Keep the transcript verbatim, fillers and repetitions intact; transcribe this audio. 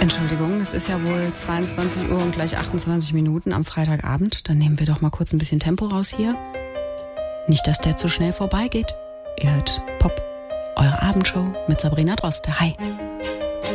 Entschuldigung, es ist ja wohl zweiundzwanzig Uhr und gleich achtundzwanzig Minuten am Freitagabend. Dann nehmen wir doch mal kurz ein bisschen Tempo raus hier. Nicht, dass der zu schnell vorbeigeht. Ihr hört Pop, eure Abendshow mit Sabrina Droste. Hi.